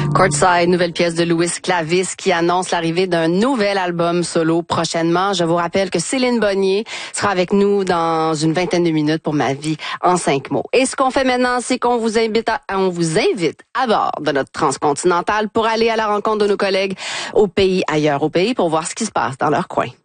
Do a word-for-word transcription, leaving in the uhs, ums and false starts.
Courtside, nouvelle pièce de Louis Clavis qui annonce l'arrivée d'un nouvel album solo prochainement. Je vous rappelle que Céline Bonnier sera avec nous dans une vingtaine de minutes pour Ma vie en cinq mots. Et ce qu'on fait maintenant, c'est qu'on vous invite à, on vous invite à bord de notre transcontinentale pour aller à la rencontre de nos collègues au pays, ailleurs au pays, pour voir ce qui se passe dans leur coin.